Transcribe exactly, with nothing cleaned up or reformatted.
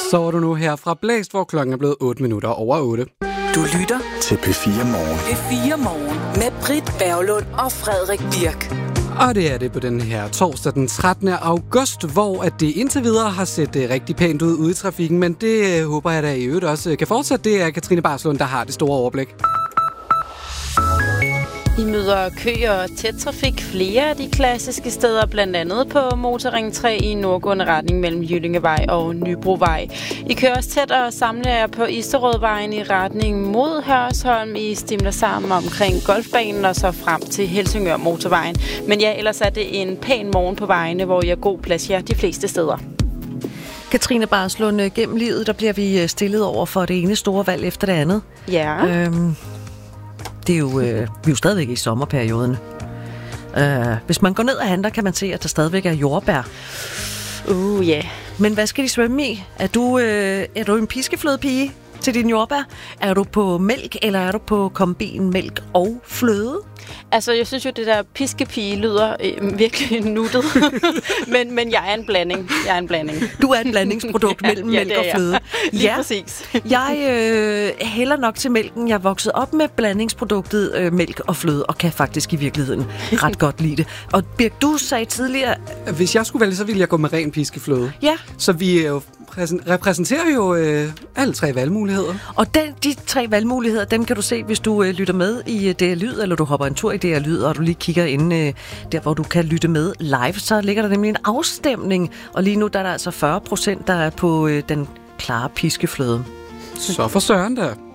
Så er du nu her fra Blæst, hvor klokken er blevet otte minutter over otte. Du lytter til P fire Morgen. P fire Morgen med Britt Berglund og Frederik Birk. Og det er det på den her torsdag den trettende august, hvor at det indtil videre har set rigtig pænt ud ude i trafikken, men det håber jeg da i øvrigt også kan fortsætte. Det er Katrine Barslund, der har det store overblik. I møder kø og tæt trafik flere af de klassiske steder, blandt andet på Motorring tre i nordgående retning mellem Jyllingevej og Nybrovej. I kører også tæt og samler jer på Isterødvejen i retning mod Hørsholm. I stimler sammen omkring Golfbanen og så frem til Helsingør Motorvejen. Men ja, ellers er det en pæn morgen på vejene, hvor jeg god plads jer de fleste steder. Katrine Barslund, gennem livet, der bliver vi stillet over for det ene store valg efter det andet. Ja. Øhm, det er jo, øh, vi er jo stadigvæk i sommerperioden. Øh, hvis man går ned og handler, kan man se, at der stadigvæk er jordbær. Uh, ja. Yeah. Men hvad skal de svømme i? Er du, øh, er du en piskeflødepige til din jordbær? Er du på mælk, eller er du på kombin mælk og fløde? Altså, jeg synes jo, det der piskepige lyder øh, virkelig nuttet. men, men jeg er en blanding. Jeg er en blanding. Du er et blandingsprodukt ja, mellem ja, mælk og fløde. Lige ja. præcis. Jeg øh, hælder nok til mælken. Jeg er vokset op med blandingsproduktet øh, mælk og fløde, og kan faktisk i virkeligheden ret godt lide det. Og Birk, du sagde tidligere... Hvis jeg skulle vælge, så ville jeg gå med ren piskefløde. Ja. Så vi jo repræsenterer jo øh, alle tre valgmuligheder. Og den, de tre valgmuligheder, dem kan du se, hvis du øh, lytter med i D R Lyd, eller du hopper en tur i D R Lyd, og du lige kigger ind øh, der, hvor du kan lytte med live. Så ligger der nemlig en afstemning, og lige nu der er der altså fyrre procent, der er på øh, den klare piskefløde. Så for søren der.